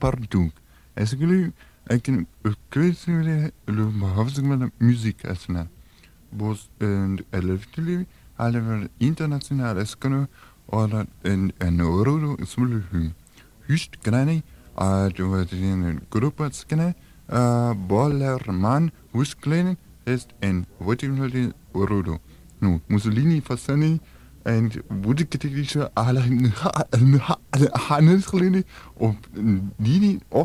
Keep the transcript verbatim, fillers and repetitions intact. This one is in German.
partout. Est-ce que le que le le hoofdzakelijk muziek is na. Bos en elefantje alle internationaal is kunnen oder en en euro is moeilijk. Just kleine a du wat in groepen skene a ballerman hus klein ist en wat in euro. Nu Mussolini fasani en wurde geteknische alle Hannes gelinde op die